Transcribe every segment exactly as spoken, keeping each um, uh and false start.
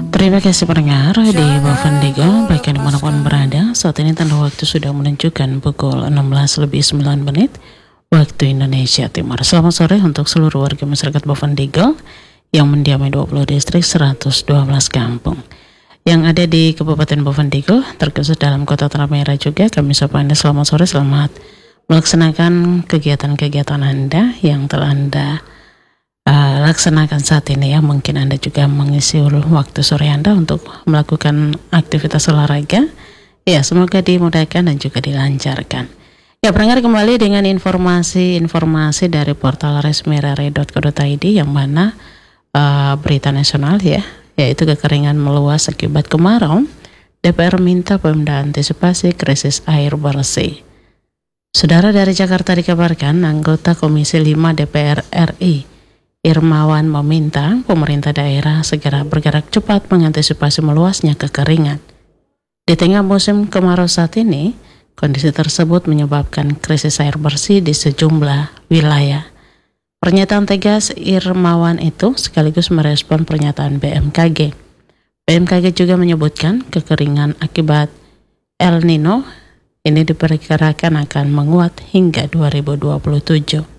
Terima kasih pendengar di Boven Digo, baik yang dimanapun berada. Saat ini tanda waktu sudah menunjukkan pukul enam belas lebih sembilan menit waktu Indonesia Timur. Selamat sore untuk seluruh warga masyarakat Boven Digo yang mendiami dua puluh distrik seratus dua belas kampung yang ada di Kabupaten Boven Digo, terkhusus dalam Kota Tanah Merah juga. Kami sapa Anda selamat sore, selamat melaksanakan kegiatan-kegiatan Anda yang telah Anda Uh, laksanakan saat ini ya. Mungkin Anda juga mengisi waktu sore Anda untuk melakukan aktivitas olahraga. Ya, semoga dimudahkan dan juga dilancarkan. Ya, pendengar, kembali dengan informasi-informasi dari portal resmi r r i dot co dot i d yang mana uh, berita nasional ya, yaitu kekeringan meluas akibat kemarau. D P R minta Pemda antisipasi krisis air bersih. Saudara, dari Jakarta dikabarkan anggota Komisi lima D P R R I Irmawan meminta pemerintah daerah segera bergerak cepat mengantisipasi meluasnya kekeringan. Di tengah musim kemarau saat ini, kondisi tersebut menyebabkan krisis air bersih di sejumlah wilayah. Pernyataan tegas Irmawan itu sekaligus merespon pernyataan B M K G. B M K G juga menyebutkan kekeringan akibat El Nino ini diperkirakan akan menguat hingga dua ribu dua puluh tujuh.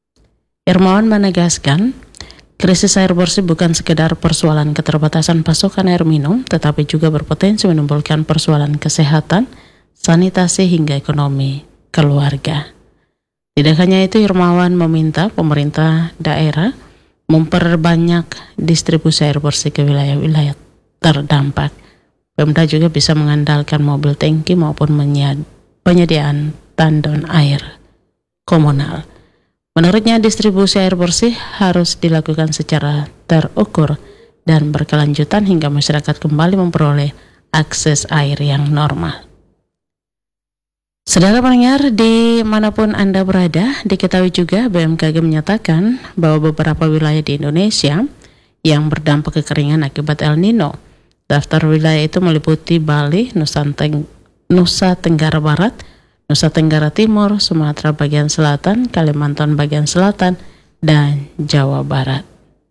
Irmawan menegaskan, krisis air bersih bukan sekedar persoalan keterbatasan pasokan air minum, tetapi juga berpotensi menimbulkan persoalan kesehatan, sanitasi, hingga ekonomi keluarga. Tidak hanya itu, Irmawan meminta pemerintah daerah memperbanyak distribusi air bersih ke wilayah-wilayah terdampak. Pemda juga bisa mengandalkan mobil tangki maupun penyediaan tandon air komunal. Menurutnya, distribusi air bersih harus dilakukan secara terukur dan berkelanjutan hingga masyarakat kembali memperoleh akses air yang normal. Saudara pendengar, dimanapun Anda berada, diketahui juga B M K G menyatakan bahwa beberapa wilayah di Indonesia yang berdampak kekeringan akibat El Nino. Daftar wilayah itu meliputi Bali, Nusa, Teng- Nusa Tenggara Barat, Nusa Tenggara Timur, Sumatera bagian selatan, Kalimantan bagian selatan, dan Jawa Barat.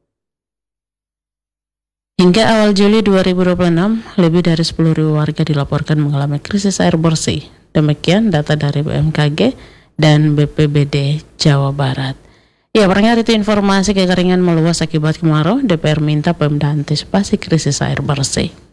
Hingga awal Juli dua ribu dua puluh enam, lebih dari sepuluh ribu warga dilaporkan mengalami krisis air bersih. Demikian data dari B M K G dan B P B D Jawa Barat. Ya, pendengar, itu informasi kekeringan meluas akibat kemarau. D P R minta Pemda antisipasi krisis air bersih.